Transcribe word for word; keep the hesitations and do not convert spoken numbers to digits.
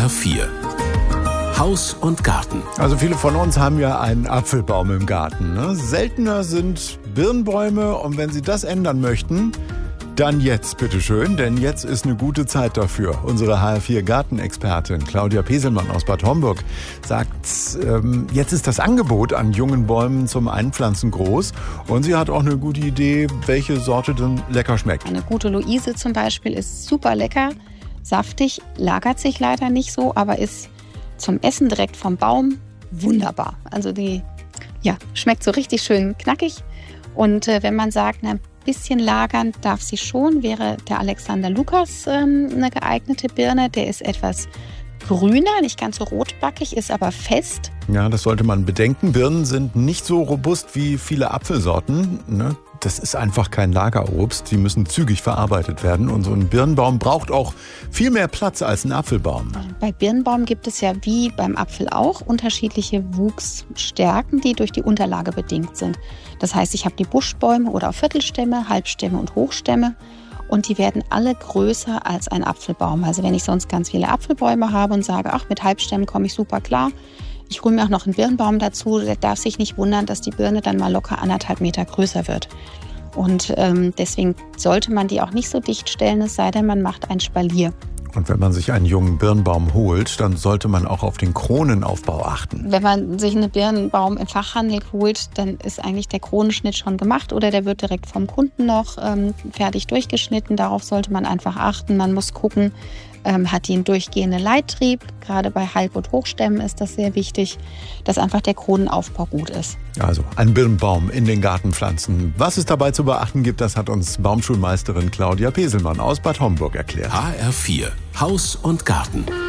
R vier. Haus und Garten. Also viele von uns haben ja einen Apfelbaum im Garten. Ne? Seltener sind Birnbäume und wenn Sie das ändern möchten, dann jetzt bitteschön, denn jetzt ist eine gute Zeit dafür. Unsere H R vier Gartenexpertin Claudia Peselmann aus Bad Homburg sagt, ähm, jetzt ist das Angebot an jungen Bäumen zum Einpflanzen groß und sie hat auch eine gute Idee, welche Sorte denn lecker schmeckt. Eine gute Luise zum Beispiel ist super lecker, saftig, lagert sich leider nicht so, aber ist zum Essen direkt vom Baum wunderbar. Also die ja, schmeckt so richtig schön knackig und äh, wenn man sagt, na, bisschen lagern darf sie schon, wäre der Alexander Lukas ähm, eine geeignete Birne. Der ist etwas grüner, nicht ganz so rotbackig, ist aber fest. Ja, das sollte man bedenken. Birnen sind nicht so robust wie viele Apfelsorten. Ne? Das ist einfach kein Lagerobst. Die müssen zügig verarbeitet werden. Und so ein Birnbaum braucht auch viel mehr Platz als ein Apfelbaum. Bei Birnbaum gibt es ja wie beim Apfel auch unterschiedliche Wuchsstärken, die durch die Unterlage bedingt sind. Das heißt, ich habe die Buschbäume oder auch Viertelstämme, Halbstämme und Hochstämme. Und die werden alle größer als ein Apfelbaum. Also wenn ich sonst ganz viele Apfelbäume habe und sage, ach, mit Halbstämmen komme ich super klar. Ich hole mir auch noch einen Birnbaum dazu. Der darf sich nicht wundern, dass die Birne dann mal locker anderthalb Meter größer wird. Und ähm, deswegen sollte man die auch nicht so dicht stellen, es sei denn, man macht ein Spalier. Und wenn man sich einen jungen Birnbaum holt, dann sollte man auch auf den Kronenaufbau achten. Wenn man sich einen Birnbaum im Fachhandel holt, dann ist eigentlich der Kronenschnitt schon gemacht oder der wird direkt vom Kunden noch ähm, fertig durchgeschnitten. Darauf sollte man einfach achten. Man muss gucken, ähm, hat die einen durchgehenden Leittrieb. Gerade bei Halb- und Hochstämmen ist das sehr wichtig, dass einfach der Kronenaufbau gut ist. Also ein Birnbaum in den Garten pflanzen. Was es dabei zu beachten gibt, das hat uns Baumschulmeisterin Claudia Peselmann aus Bad Homburg erklärt. H R vier. Haus und Garten.